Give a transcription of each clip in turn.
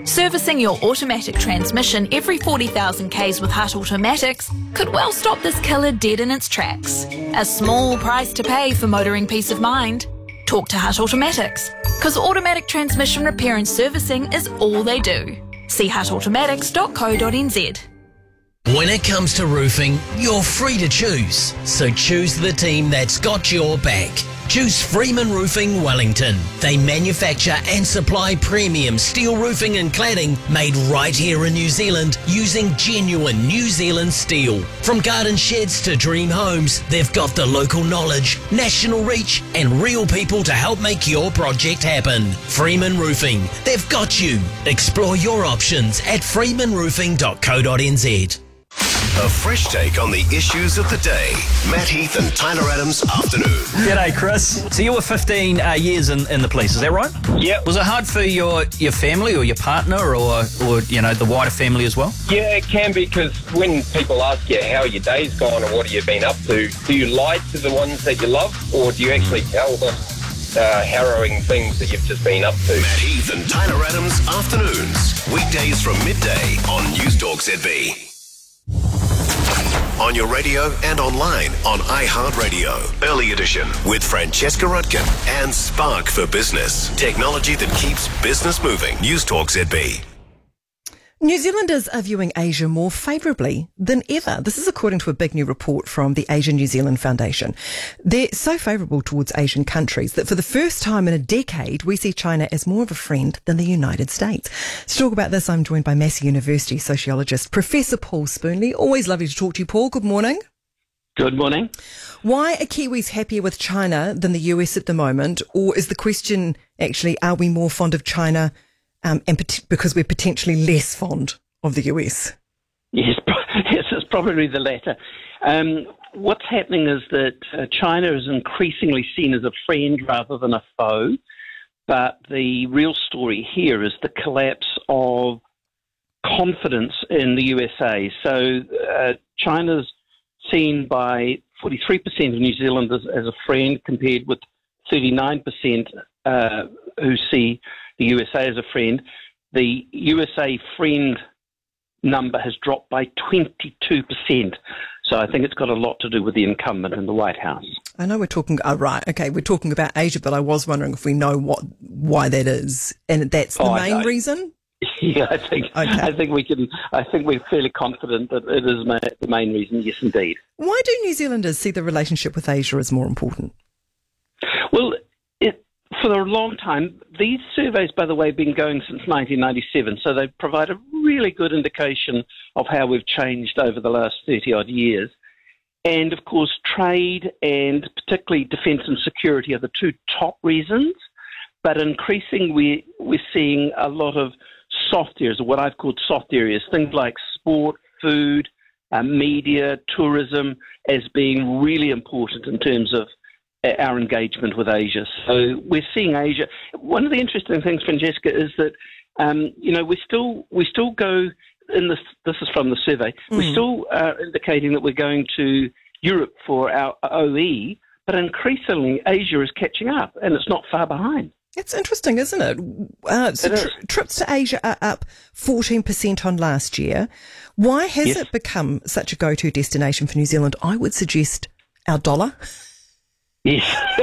Servicing your automatic transmission every 40,000 Ks with Hutt Automatics could well stop this killer dead in its tracks. A small price to pay for motoring peace of mind. Talk to Hutt Automatics, because automatic transmission repair and servicing is all they do. See huttautomatics.co.nz. When it comes to roofing, you're free to choose. So choose the team that's got your back. Choose Freeman Roofing Wellington. They manufacture and supply premium steel roofing and cladding made right here in New Zealand using genuine New Zealand steel. From garden sheds to dream homes, they've got the local knowledge, national reach and real people to help make your project happen. Freeman Roofing, they've got you. Explore your options at freemanroofing.co.nz. A fresh take on the issues of the day. Matt Heath and Tyler Adams afternoon. G'day, Chris. So you were 15 years in the police, is that right? Yeah. Was it hard for your family or your partner or the wider family as well? Yeah, it can be, because when people ask you how your day's gone and what have you been up to, do you lie to the ones that you love, or do you actually tell them harrowing things that you've just been up to? Matt Heath and Tyler Adams afternoons. Weekdays from midday on News Talk ZB. On your radio and online on iHeartRadio. Early edition with Francesca Rudkin and Spark for Business. Technology that keeps business moving. News Talk ZB. New Zealanders are viewing Asia more favourably than ever. This is according to a big new report from the Asia New Zealand Foundation. They're so favourable towards Asian countries that for the first time in a decade, we see China as more of a friend than the United States. To talk about this, I'm joined by Massey University sociologist Professor Paul Spoonley. Always lovely to talk to you, Paul. Good morning. Good morning. Why are Kiwis happier with China than the US at the moment? Or is the question actually, are we more fond of China because we're potentially less fond of the US? Yes, it's probably the latter. What's happening is that China is increasingly seen as a friend rather than a foe. But the real story here is the collapse of confidence in the USA. So China's seen by 43% of New Zealanders as a friend, compared with 39% who see the USA as a friend. The USA friend number has dropped by 22%. So I think it's got a lot to do with the incumbent in the White House. I know we're talking, we're talking about Asia, but I was wondering if we know why that is. And that's the main reason? Yeah, I think we're fairly confident that it is the main reason. Yes, indeed. Why do New Zealanders see the relationship with Asia as more important? Well, for a long time, these surveys, by the way, have been going since 1997, so they provide a really good indication of how we've changed over the last 30-odd years. And, of course, trade and particularly defence and security are the two top reasons. But increasingly, we're seeing a lot of soft areas, or what I've called soft areas, things like sport, food, media, tourism, as being really important in terms of our engagement with Asia. So we're seeing Asia. One of the interesting things, Francesca, is that we still go in this. This is from the survey. We're still indicating that we're going to Europe for our OE, but increasingly Asia is catching up, and it's not far behind. It's interesting, isn't it? Trips to Asia are up 14% on last year. Why has it become such a go-to destination for New Zealand? I would suggest our dollar. Yes,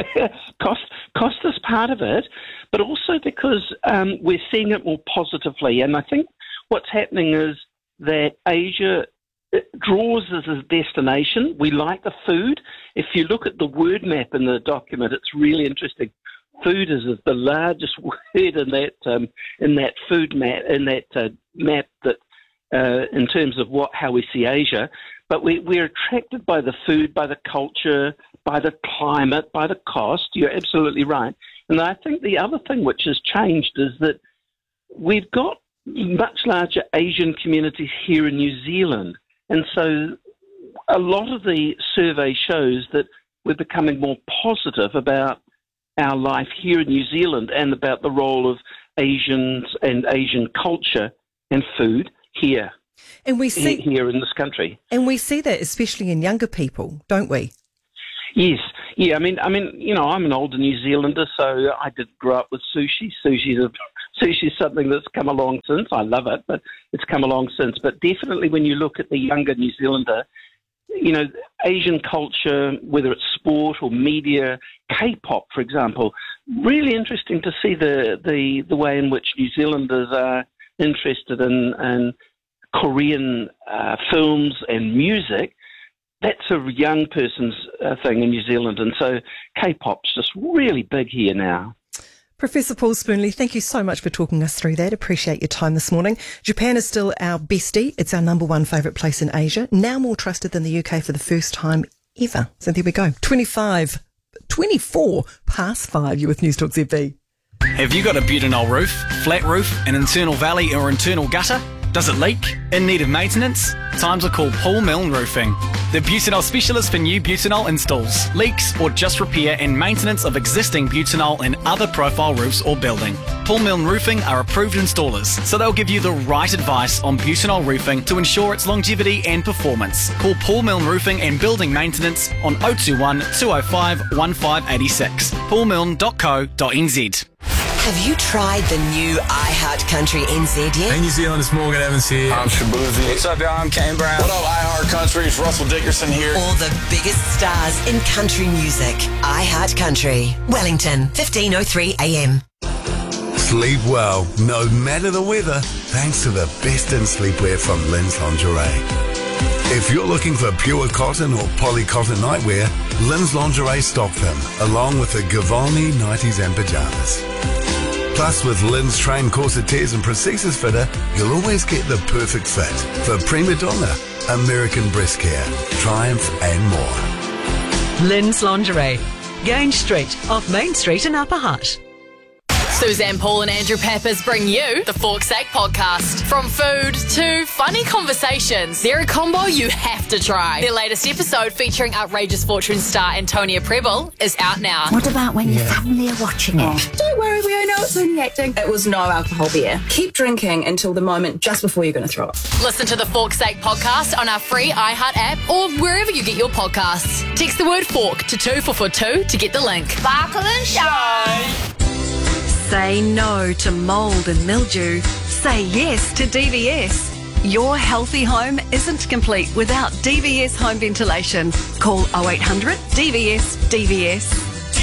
cost is part of it, but also because we're seeing it more positively. And I think what's happening is that Asia draws us as a destination. We like the food. If you look at the word map in the document, it's really interesting. Food is the largest word in that food map, map that in terms of how we see Asia. But we're attracted by the food, by the culture, by the climate, by the cost. You're absolutely right. And I think the other thing which has changed is that we've got much larger Asian communities here in New Zealand. And so a lot of the survey shows that we're becoming more positive about our life here in New Zealand and about the role of Asians and Asian culture and food here. And we see here in this country. And we see that especially in younger people, don't we? Yes. Yeah, I mean, I'm an older New Zealander, so I did grow up with sushi. Sushi's a sushi is something that's come along since. I love it, but it's come along since. But definitely when you look at the younger New Zealander, you know, Asian culture, whether it's sport or media, K-pop, for example, really interesting to see the way in which New Zealanders are interested in Korean films and music. That's a young person's thing in New Zealand, and so K-pop's just really big here now. Professor Paul Spoonley, thank you so much for talking us through that. Appreciate your time this morning. Japan is still our bestie. It's our number one favourite place in Asia, now more trusted than the UK for the first time ever. So there we go. 24 past 5, you're with Newstalk ZB. Have you got a butanol roof, flat roof, an internal valley or internal gutter? Does it leak? In need of maintenance? Time to call Paul Milne Roofing. The butanol specialist for new butanol installs, leaks or just repair and maintenance of existing butanol and other profile roofs or building. Paul Milne Roofing are approved installers, so they'll give you the right advice on butanol roofing to ensure its longevity and performance. Call Paul Milne Roofing and Building Maintenance on 021 205 1586. paulmilne.co.nz. Have you tried the new iHeart Country NZ yet? Hey New Zealand, it's Morgan Evans here. I'm Shabuzi. What's up, y'all? I'm Kane Brown. What up, iHeart Country? It's Russell Dickerson here. All the biggest stars in country music. iHeart Country. Wellington, 15:03 a.m. Sleep well, no matter the weather, thanks to the best in sleepwear from Lynn's Lingerie. If you're looking for pure cotton or poly cotton nightwear, Lynn's Lingerie stock them, along with the Givolny nighties and pajamas. Plus, with Lynn's trained corsetiers and prosthesis fitter, you'll always get the perfect fit for prima donna, American breast care, Triumph and more. Lynn's Lingerie, Grange Street, off Main Street in Upper Hutt. Suzanne Paul and Andrew Pappas bring you the Fork's Sake podcast. From food to funny conversations, they're a combo you have to try. Their latest episode, featuring outrageous fortune star Antonia Preble, is out now. What about when your family are watching it? Don't worry, we all know it's only acting. It was no alcohol beer. Keep drinking until the moment just before you're going to throw up. Listen to the Fork's Sake podcast on our free iHeart app or wherever you get your podcasts. Text the word fork to 2442 to get the link. Sparkle and shine. Say no to mould and mildew. Say yes to DVS. Your healthy home isn't complete without DVS home ventilation. Call 0800 DVS DVS.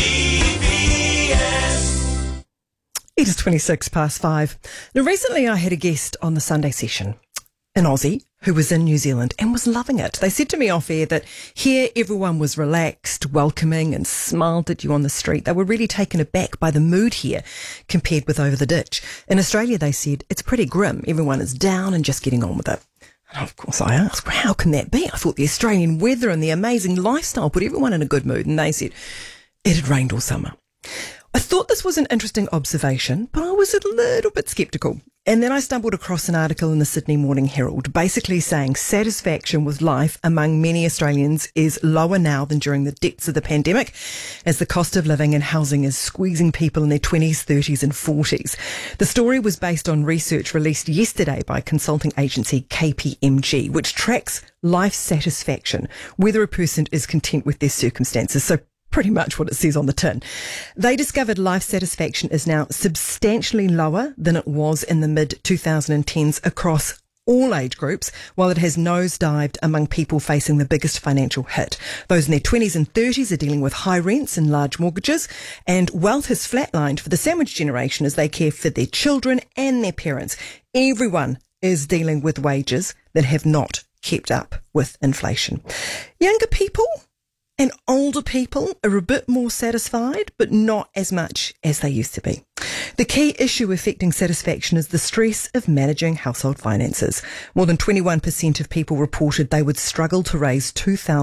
DVS. It is 26 past 5. Now, recently I had a guest on the Sunday session, an Aussie who was in New Zealand and was loving it. They said to me off air that here everyone was relaxed, welcoming and smiled at you on the street. They were really taken aback by the mood here compared with over the ditch. In Australia, they said, it's pretty grim. Everyone is down and just getting on with it. And of course I asked, well, how can that be? I thought the Australian weather and the amazing lifestyle put everyone in a good mood. And they said it had rained all summer. I thought this was an interesting observation, but I was a little bit sceptical. And then I stumbled across an article in the Sydney Morning Herald basically saying satisfaction with life among many Australians is lower now than during the depths of the pandemic, as the cost of living and housing is squeezing people in their 20s, 30s and 40s. The story was based on research released yesterday by consulting agency KPMG, which tracks life satisfaction, whether a person is content with their circumstances. So pretty much what it says on the tin. They discovered life satisfaction is now substantially lower than it was in the mid-2010s across all age groups, while it has nosedived among people facing the biggest financial hit. Those in their 20s and 30s are dealing with high rents and large mortgages, and wealth has flatlined for the sandwich generation as they care for their children and their parents. Everyone is dealing with wages that have not kept up with inflation. Younger people and older people are a bit more satisfied, but not as much as they used to be. The key issue affecting satisfaction is the stress of managing household finances. More than 21% of people reported they would struggle to raise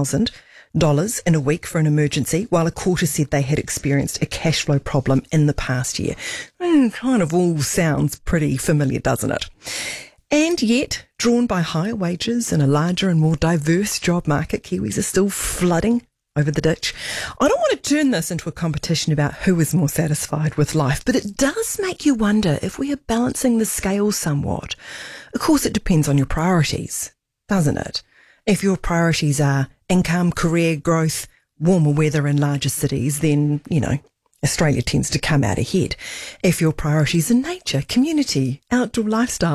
$2,000 in a week for an emergency, while a quarter said they had experienced a cash flow problem in the past year. Kind of all sounds pretty familiar, doesn't it? And yet, drawn by higher wages and a larger and more diverse job market, Kiwis are still flooding over the ditch. I don't want to turn this into a competition about who is more satisfied with life, but it does make you wonder if we are balancing the scale somewhat. Of course, it depends on your priorities, doesn't it? If your priorities are income, career growth, warmer weather and larger cities, then, you know, a Australia tends to come out ahead. If your priorities are nature, community, outdoor lifestyle,